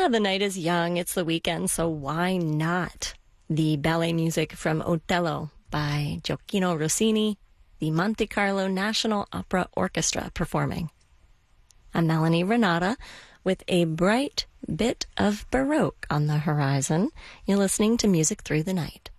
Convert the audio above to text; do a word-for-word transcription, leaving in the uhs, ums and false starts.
the night is young. It's the weekend, so why not? The ballet music from Otello by Gioacchino Rossini, the Monte Carlo National Opera Orchestra performing. I'm Melanie Renata with a bright bit of Baroque on the horizon. You're listening to Music Through the Night.